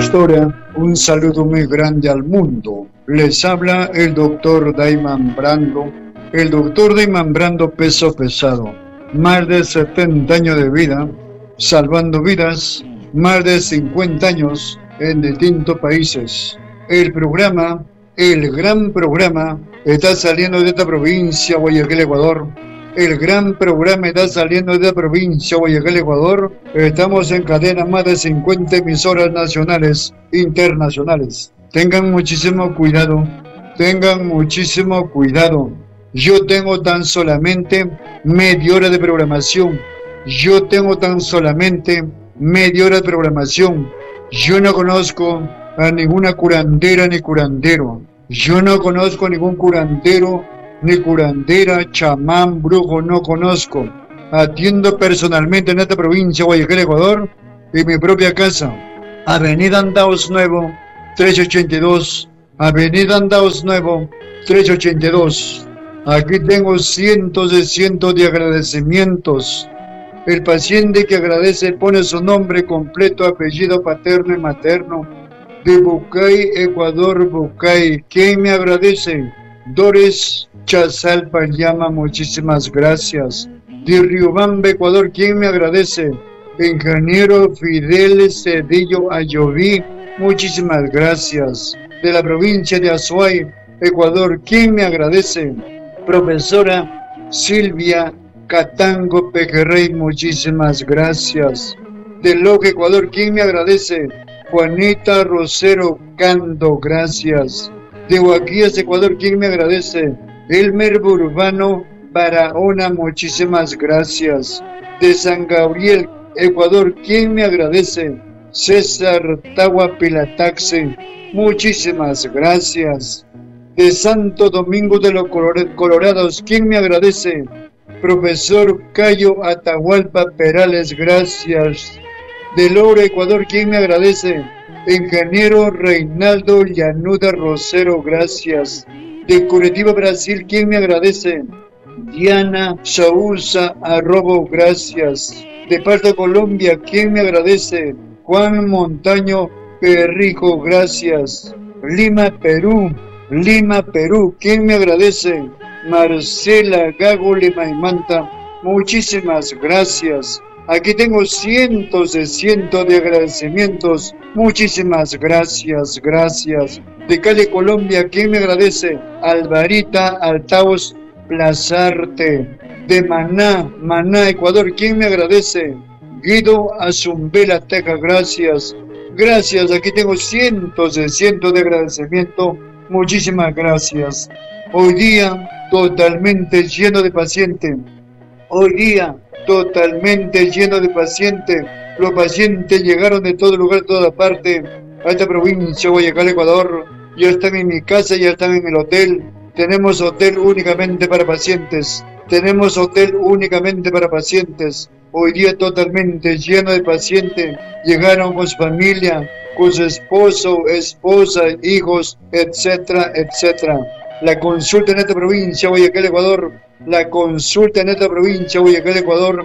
Profesora, un saludo muy grande al mundo. Les habla el doctor Dayman Brando. El doctor Dayman Brando, peso pesado. Más de 70 años de vida, salvando vidas, más de 50 años en distintos países. El programa, el gran programa, está saliendo de esta provincia, Guayaquil, Ecuador. El gran programa está saliendo de la provincia de Guayaquil, Ecuador. Estamos en cadena más de 50 emisoras nacionales, internacionales. Tengan muchísimo cuidado, tengan muchísimo cuidado. Yo tengo tan solamente media hora de programación. Yo tengo tan solamente media hora de programación. Yo no conozco a ninguna curandera ni curandero. Yo no conozco a ningún curandero ni curandera, chamán, brujo, no conozco. Atiendo personalmente en esta provincia, Guayaquil, Ecuador, en mi propia casa. Avenida Andaos Nuevo, 382. Avenida Andaos Nuevo, 382. Aquí tengo cientos de agradecimientos. El paciente que agradece pone su nombre completo, apellido paterno y materno. De Bucay, Ecuador, Bucay. ¿Quién me agradece? Doris Chazal Payama, muchísimas gracias. De Riobamba, Ecuador, ¿quién me agradece? Ingeniero Fidel Cedillo Ayoví, muchísimas gracias. De la provincia de Azuay, Ecuador, ¿quién me agradece? Profesora Silvia Catango Pejerrey, muchísimas gracias. De Loja, Ecuador, ¿quién me agradece? Juanita Rosero Cando, gracias. De Guaquillas, Ecuador, ¿quién me agradece? Elmer Burbano Barahona, muchísimas gracias. De San Gabriel, Ecuador, ¿quién me agradece? César Tagua Pilataxe, muchísimas gracias. De Santo Domingo de los Colorados, ¿quién me agradece? Profesor Cayo Atahualpa Perales, gracias. De Lora, Ecuador, ¿quién me agradece? Ingeniero Reinaldo Llanuda Rosero, gracias. De Curitiba, Brasil, ¿quién me agradece? Diana Sousa Arrobo, gracias. De Parto, Colombia, ¿quién me agradece? Juan Montaño Perrijo, gracias. Lima, Perú, ¿quién me agradece? Marcela Gago Limaimanta, muchísimas gracias. Aquí tengo cientos de agradecimientos. Muchísimas gracias, gracias. De Cali, Colombia, ¿quién me agradece? Alvarita Altaos Plazarte. De Maná, Ecuador, ¿quién me agradece? Guido Azumbela Teja, gracias. Gracias, aquí tengo cientos de agradecimiento. Muchísimas gracias. Hoy día totalmente lleno de pacientes. Hoy día totalmente lleno de pacientes. Los pacientes llegaron de todo lugar, de toda parte, a esta provincia, Guayaquil, Ecuador. Ya están en mi casa, ya están en el hotel. Tenemos hotel únicamente para pacientes. Tenemos hotel únicamente para pacientes. Hoy día totalmente lleno de pacientes. Llegaron con su familia, con su esposo, esposa, hijos, etcétera, etcétera. La consulta en esta provincia, Guayaquil, Ecuador. La consulta en esta provincia, Guayaquil, Ecuador,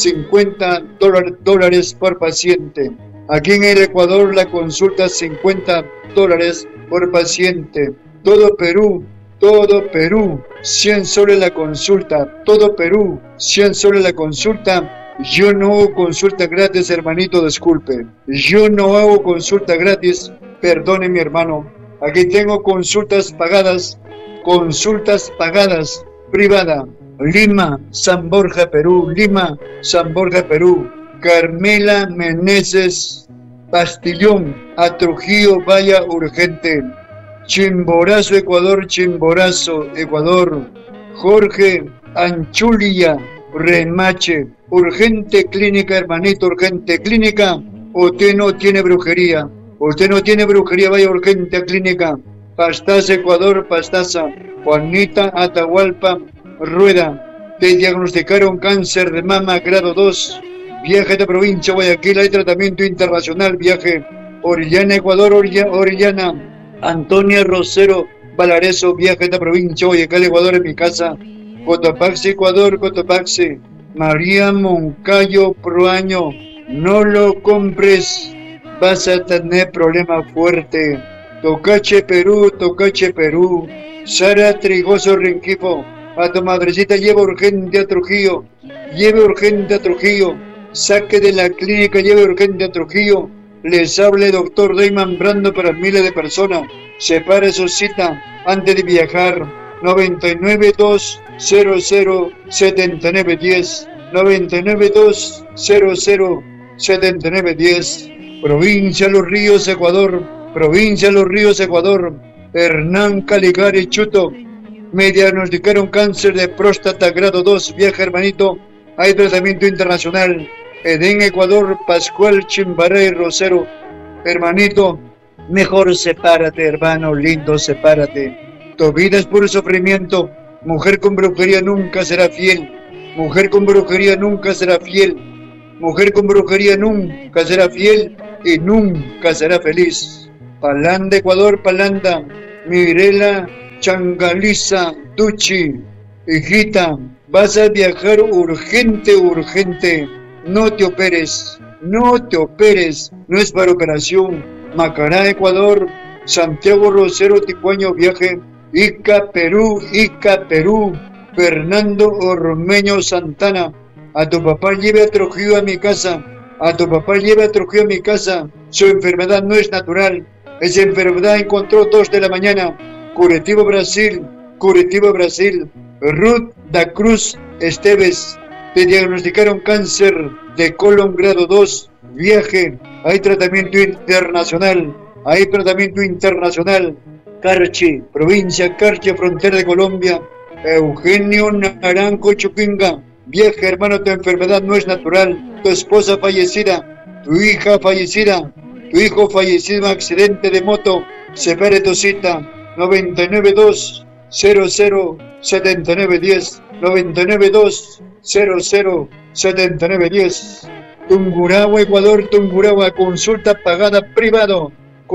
$50 por paciente. Aquí en el Ecuador la consulta $50 por paciente. Todo Perú, 100 soles la consulta. Todo Perú, 100 soles la consulta. Yo no hago consulta gratis, hermanito, disculpe. Yo no hago consulta gratis, perdone mi hermano. Aquí tengo consultas pagadas, privada. Lima, San Borja, Perú. Lima, San Borja, Perú. Carmela Meneses Pastillón, a Trujillo, vaya urgente. Chimborazo, Ecuador, Chimborazo, Ecuador. Jorge Anchulia, Remache. Urgente clínica, hermanito, urgente clínica. Usted no tiene brujería. Vaya urgente a clínica. Pastaza, Ecuador, Pastaza. Juanita Atahualpa Rueda. Te diagnosticaron cáncer de mama grado 2. Viaje a esta provincia, Guayaquil, hay tratamiento internacional. Viaje. Orellana, Ecuador, Orellana. Antonia Rosero Valareso, viaje a esta provincia, Guayaquil, Ecuador, en mi casa. Cotopaxi, Ecuador, Cotopaxi. María Moncayo Proaño, no lo compres. vas a tener problema fuerte. Tocache Perú, Sara Trigoso Renquipo, a tu madrecita lleva urgente a Trujillo, saque de la clínica, lleve urgente a Trujillo, les hable doctor Dayman Brando para miles de personas, separe su cita antes de viajar, 992007910, 992007910, Provincia Los Ríos, Ecuador, Hernán Caligari Chuto, me diagnosticaron cáncer de próstata grado 2, viaja hermanito, hay tratamiento internacional, Edén Ecuador, Pascual Chimbaray Rosero, hermanito, mejor sepárate, hermano lindo, sepárate, tu vida es puro sufrimiento, mujer con brujería nunca será fiel, mujer con brujería nunca será fiel y nunca será feliz. Palanda, Ecuador, Palanda, Mirela, Changaliza, Tuchi, hijita, vas a viajar urgente, no te operes, no es para operación. Macará, Ecuador, Santiago Rosero, Ticuaño, viaje, Ica, Perú, Fernando Ormeño Santana, a tu papá lleve a Trujillo a mi casa, su enfermedad no es natural, esa enfermedad encontró 2 de la mañana, Curitiba, Brasil, Ruth da Cruz Esteves, te diagnosticaron cáncer de colon grado 2, viaje, hay tratamiento internacional, Carchi, provincia Carchi, frontera de Colombia, Eugenio Naranjo Chupinga, viaje hermano, tu enfermedad no es natural, tu esposa fallecida, tu hija fallecida, tu hijo fallecido en accidente de moto, separe tu cita, 992007910, 992007910. Tungurahua, Ecuador, consulta pagada privado,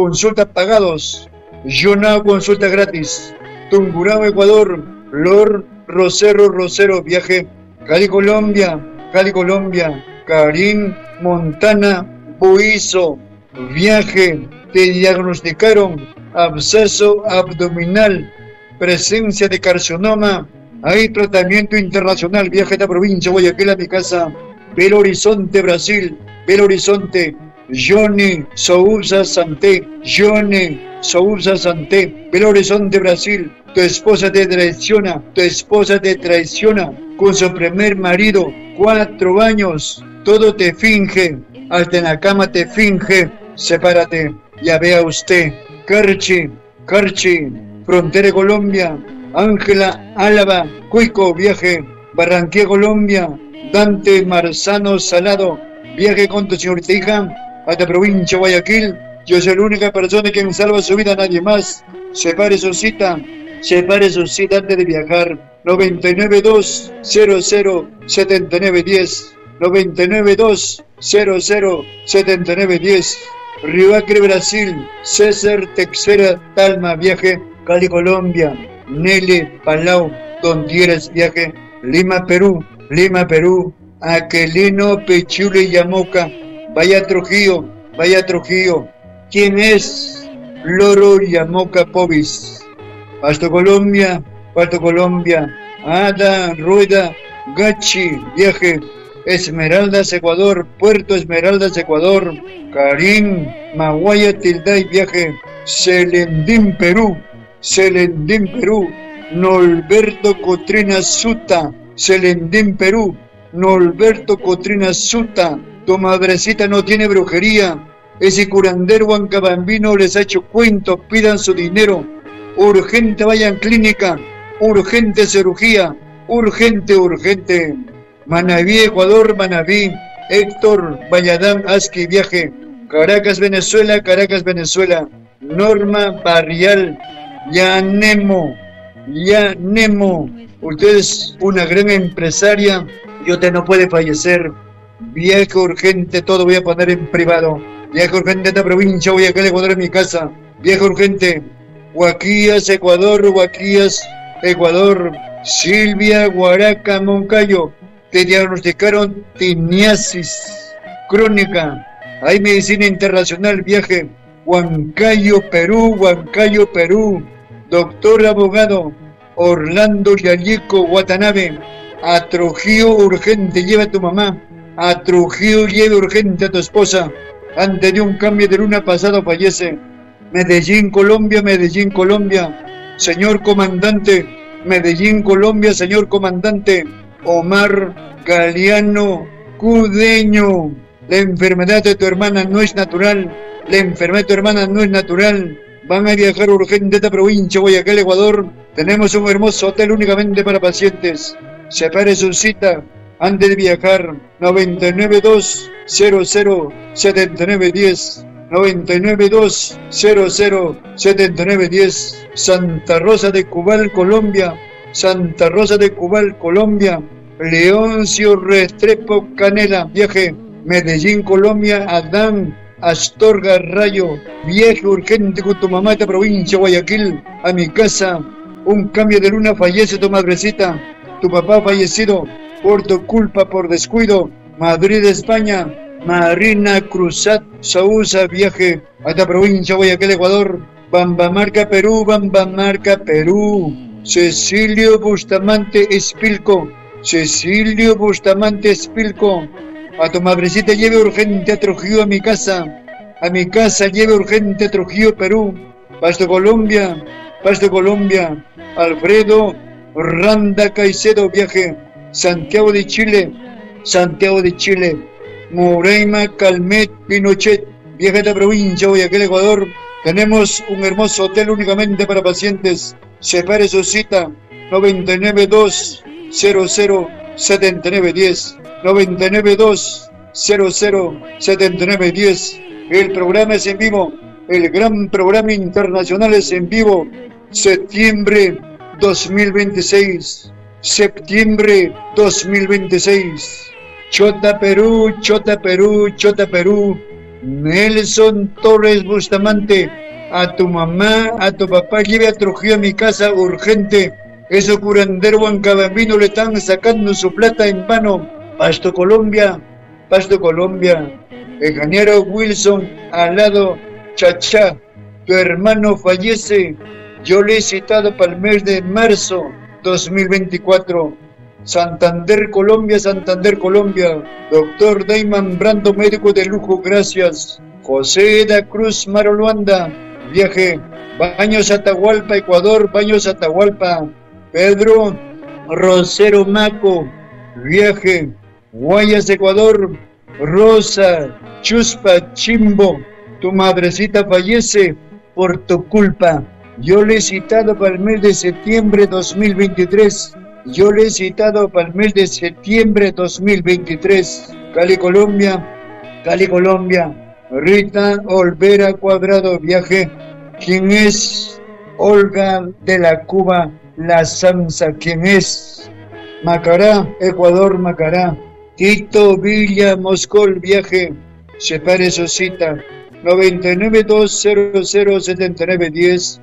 Yonao, consulta gratis. Tungurahua, Ecuador, Lord Rosero, viaje, Cali, Colombia, Karim Montana Buizo, viaje, te diagnosticaron absceso abdominal, presencia de carcinoma, hay tratamiento internacional, viaje a la provincia Guayaquil a mi casa, Belo Horizonte, Brasil, Johnny Souza Santé, Belo Horizonte, Brasil, tu esposa te traiciona con su primer marido, 4 años, todo te finge, hasta en la cama te finge, sepárate, ya vea usted, Carchi, frontera de Colombia, Ángela Álava, Cuico, viaje, Barranquilla, Colombia, Dante Marzano Salado, viaje con tu señorita hija, hasta provincia Guayaquil, yo soy la única persona que me salva su vida, nadie más, separe su cita antes de viajar, 992007910, 992007910, Río Acre, Brasil, César Texera Talma, viaje, Cali, Colombia, Nele Palau, Dontieres, viaje, Lima, Perú, Aquelino Pechule Yamoca, vaya Trujillo, ¿quién es? Loro Yamoca Povis, Pasto Colombia, Ada Rueda Gachi, viaje, Esmeraldas, Ecuador, Puerto Esmeraldas, Ecuador, Karim Maguaya Tilday, viaje, Selendín, Perú, Norberto Cotrina Suta, Selendín, Perú, tu madrecita no tiene brujería, ese curandero huancabambino les ha hecho cuentos, pidan su dinero, urgente vayan clínica, urgente cirugía, urgente. Manabí, Ecuador, Héctor Valladán Aski, viaje, Caracas, Venezuela, Norma Barrial, ya Nemo, usted es una gran empresaria y usted no puede fallecer, viaje urgente, todo voy a poner en privado, viaje urgente a esta provincia, voy a quedar Ecuador en mi casa, viaje urgente, Huaquías, Ecuador, Silvia Guaraca Moncayo, te diagnosticaron tiniasis crónica, Hay medicina internacional, viaje. Huancayo, Perú. Doctor abogado Orlando Yayeco Watanabe. A Trujillo urgente, lleva a tu mamá. A Trujillo lleva urgente a tu esposa. Antes de un cambio de luna pasado fallece. Medellín, Colombia. Señor comandante, Medellín, Colombia, señor comandante. Omar Galeano Cudeño. La enfermedad de tu hermana no es natural. Van a viajar urgente a esta provincia, Guayaquil, Ecuador. Tenemos un hermoso hotel únicamente para pacientes. Separe su cita antes de viajar. 992-00-7910. 992-00-7910. Santa Rosa de Cubal, Colombia. Leoncio Restrepo Canela, viaje. Medellín, Colombia. Adán Astorga Rayo, viaje urgente con tu mamá a esta provincia, Guayaquil, a mi casa. Un cambio de luna, fallece tu madrecita. Tu papá fallecido por tu culpa, por descuido. Madrid, España. Marina Cruzat Sousa, viaje a esta provincia, Guayaquil, Ecuador. Bambamarca, Perú. Cecilio Bustamante Espilco. A tu madrecita lleve urgente a Trujillo, a mi casa. Lleve urgente a Trujillo, Perú. Pasto, Colombia. Alfredo Randa Caicedo, viaje. Santiago de Chile. Moreima Calmet Pinochet, viaje a esta provincia, Guayaquil, Ecuador. Tenemos un hermoso hotel únicamente para pacientes. Separe su cita. 992-00-7910. 992-00-7910. El programa es en vivo. El gran programa internacional es en vivo. Septiembre 2026. Chota, Perú. Nelson Torres Bustamante. A tu mamá, a tu papá, lleve a Trujillo a mi casa urgente. Esos curanderos huancabambinos le están sacando su plata en vano. Pasto, Colombia. El ingeniero Wilson Alado Chachá. Tu hermano fallece. Yo le he citado para el mes de marzo 2024. Santander, Colombia. Doctor Dayman Brando, médico de lujo, gracias. José da Cruz Maroluanda, viaje. Baños Atahualpa, Ecuador. Pedro Rosero Maco, viaje. Guayas, Ecuador. Rosa Chuspa Chimbo, tu madrecita fallece por tu culpa. Yo le he citado para el mes de septiembre 2023. Cali, Colombia. Rita Olvera Cuadrado, viaje. ¿Quién es? Olga de la Cuba, la Sansa. ¿Quién es? Macará, Ecuador. Tito Villa Moscol, viaje. Separe su cita. 992-00-7910.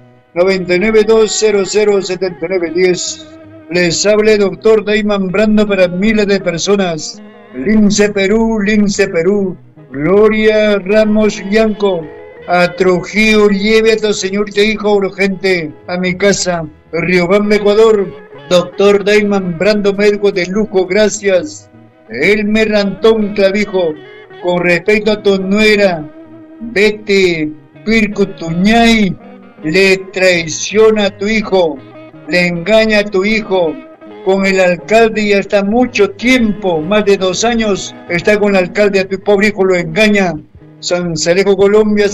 992-00-7910. Les hable doctor Dayman Brando para miles de personas. Lince, Perú. Gloria Ramos Yanco. A Trujillo, lleve a tu señorita hijo urgente a mi casa. Riobamba, Ecuador. Doctor Dayman Brando, médico de lujo, gracias. Elmer Antón Clavijo, con respecto a tu nuera, Vete Pirco Tuñay, le traiciona a tu hijo, le engaña a tu hijo con el alcalde y hasta mucho tiempo, más de 2 años, está con el alcalde, a tu pobre hijo lo engaña. San Salejo, Colombia.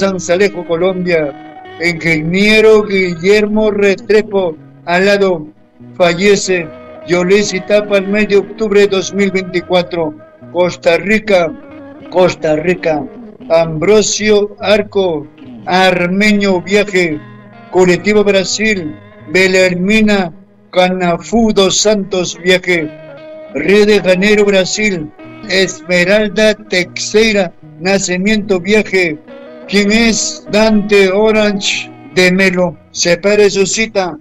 Ingeniero Guillermo Restrepo Alado, fallece. Yo le citaba para el mes de octubre de 2024. Costa Rica. Ambrosio Arco Armeño, viaje. Curitiba, Brasil. Belermina Canafu dos Santos, viaje. Río de Janeiro, Brasil. Esmeralda Teixeira Nacimiento, viaje. ¿Quién es? Dante Orange de Melo. Separe su cita.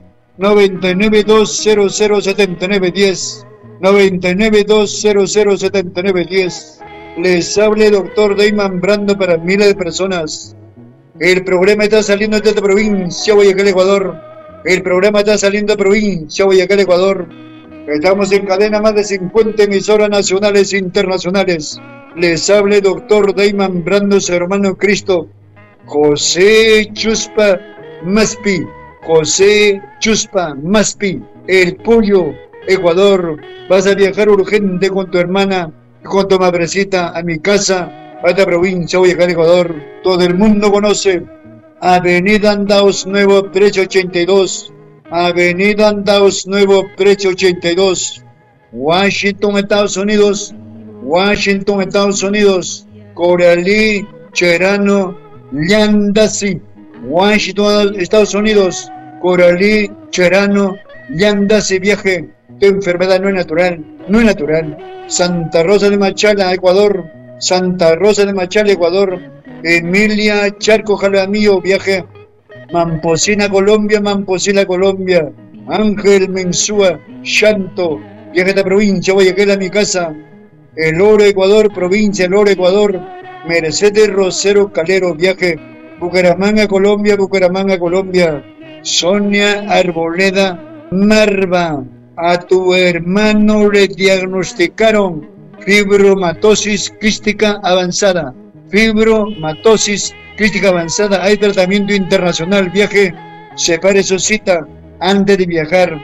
992-00-7910. 992-00-7910. Les habla el doctor Dayman Brando para miles de personas. El programa está saliendo de esta provincia, Guayaquil, Ecuador. El programa está saliendo de provincia, Guayaquil, Ecuador. Estamos en cadena más de 50 emisoras nacionales e internacionales. Les habla el doctor Dayman Brando, su hermano Cristo. José Chuspa Maspi. José Chuspa Maspi. El Puyo, Ecuador. Vas a viajar urgente con tu hermana, con tu madrecita a mi casa, a esta provincia, Guayaquil, Ecuador. Todo el mundo conoce Avenida Andaos Nuevo 382. Avenida Andaos Nuevo 382. Washington, Estados Unidos. Washington, Estados Unidos. Coralí, Cherano, Llandasi. Washington, Estados Unidos. Coralí, Cherano, Llandasi. Viaje. Tu enfermedad no es natural. No es natural. Santa Rosa de Machala, Ecuador. Santa Rosa de Machala, Ecuador. Emilia Charco Jalamillo, viaje. Mamposina, Colombia, Mamposina, Colombia. Ángel Mensúa, Llanto, viaje a esta provincia, Guayaquil, a mi casa. El Oro, Ecuador, provincia El Oro, Ecuador. Mercedes Rosero Calero, viaje. Bucaramanga, Colombia, Bucaramanga, Colombia. Sonia Arboleda Marva, a tu hermano le diagnosticaron fibromatosis quística avanzada. Fibromatosis quística avanzada. Hay tratamiento internacional. Viaje. Separe su cita antes de viajar.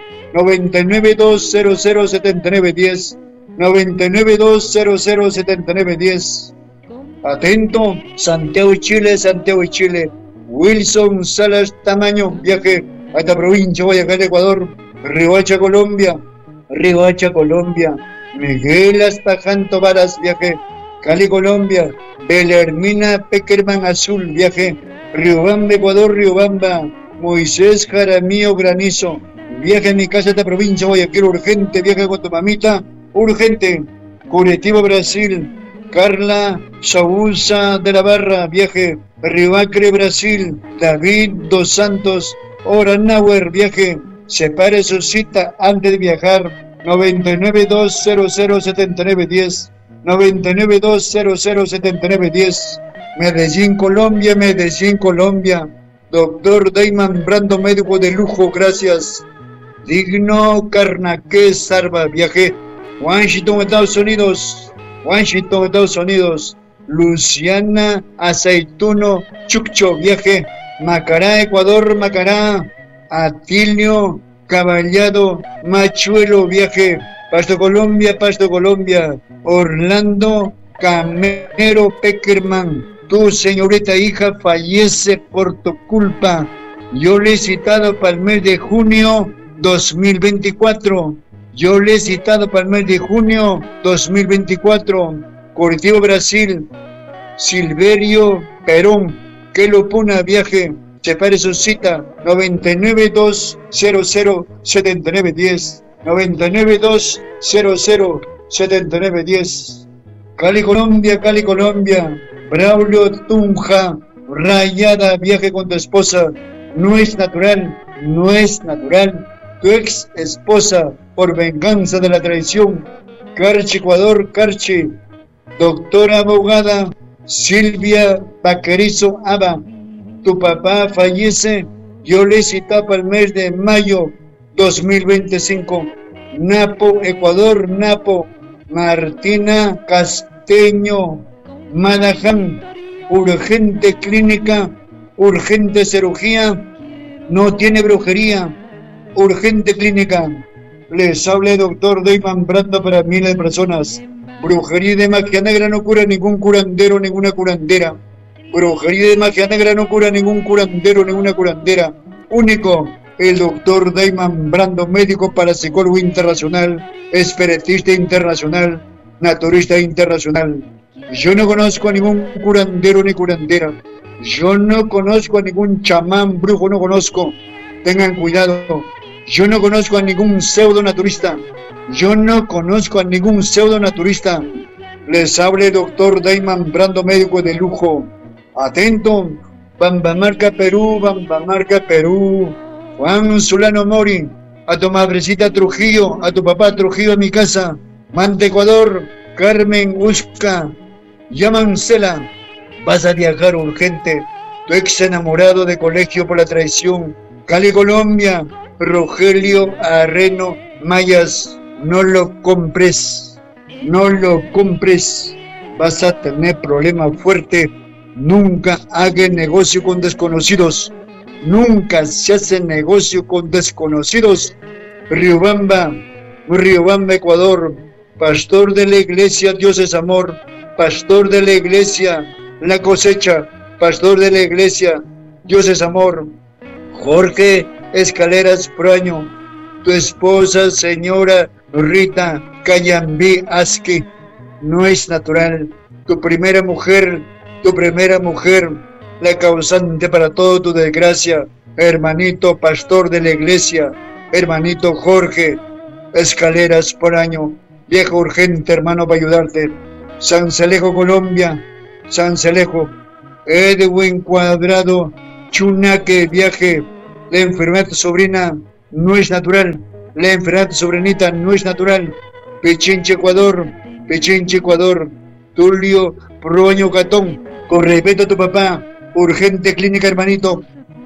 992007910. 992007910. Atento. Santiago y Chile, Santiago y Chile. Wilson Salas Tamaño, viaje a esta provincia, Guayaquil, Ecuador. Riohacha, Colombia. Riohacha, Colombia. Miguel Aspajanto Varas, viaje. Cali, Colombia. Belermina Peckerman Azul, viaje. Riobamba, Ecuador, Riobamba. Moisés Jaramillo Granizo, viaje a mi casa a esta provincia, Guayaquil, urgente. Viaje con tu mamita, urgente. Curitiba, Brasil. Carla Sousa de la Barra, viaje. Riobacre, Brasil. David Dos Santos Oranauer, viaje. Separe su cita antes de viajar. 992007910. 992007910. Medellín, Colombia, Medellín, Colombia. Doctor Dayman Brando, médico de lujo, gracias. Digno Carnaque Sarva, viaje. Washington, Estados Unidos. Washington, Estados Unidos. Luciana Aceituno Chuccho, viaje. Macará, Ecuador, Macará. Atilio Caballado Machuelo, viaje. Pasto, Colombia, Pasto, Colombia. Orlando Camero Peckerman, tu señorita hija fallece por tu culpa. Yo le he citado para el mes de junio 2024. Yo le he citado para el mes de junio 2024. Curitiba, Brasil. Silverio Perón, que lo pone viaje. Separe su cita. 992007910. 992007910. Cali, Colombia, Cali, Colombia. Braulio Tunja, Rayada, viaje con tu esposa. No es natural, no es natural. Tu ex esposa, por venganza de la traición. Carchi, Ecuador, Carchi. Doctora abogada Silvia Vaquerizo Aba, tu papá fallece. Yo le citaba para el mes de mayo 2025. Napo, Ecuador, Napo. Martina Casteño Madaján, urgente clínica, urgente cirugía, no tiene brujería, urgente clínica. Les habla el doctor Dayman Brando para miles de personas. Brujería de magia negra no cura ningún curandero, ninguna curandera. Brujería de magia negra no cura ningún curandero, ninguna curandera. Único, el doctor Dayman Brando, médico parapsicólogo internacional, espiritista internacional, naturista internacional. Yo no conozco a ningún curandero ni curandera. Yo no conozco a ningún chamán, brujo, no conozco. Tengan cuidado. Yo no conozco a ningún pseudo naturista. Yo no conozco a ningún pseudo naturista. Les habla el doctor Dayman Brando, médico de lujo. Atento. Bambamarca, Perú, Bambamarca, Perú. Juan Solano Mori, a tu madrecita Trujillo, a tu papá Trujillo a mi casa. Mante, Ecuador. Carmen Usca, Llamancela, vas a viajar urgente. Tu ex enamorado de colegio por la traición. Cali, Colombia, Rogelio Arreno Mayas, no lo compres, no lo compres. Vas a tener problema fuerte. Nunca hagas negocio con desconocidos. Nunca se hace negocio con desconocidos. Riobamba, Ecuador. Pastor de la iglesia, Dios es amor. Pastor de la iglesia, la cosecha. Pastor de la iglesia, Dios es amor. Jorge Escaleras Proaño. Tu esposa, señora Rita Cayambí Asqui, no es natural. Tu primera mujer, la causante para toda tu desgracia, hermanito pastor de la iglesia, hermanito Jorge Escaleras Proaño, viejo urgente hermano para ayudarte. San Celejo, Colombia, San Celejo, Edwin Cuadrado, Chunaque, viaje. La enfermedad de tu sobrina no es natural. La enfermedad de tu sobrinita no es natural. Pichinche, Ecuador. Tulio Proaño Catón. Con respeto a tu papá. Urgente clínica, hermanito.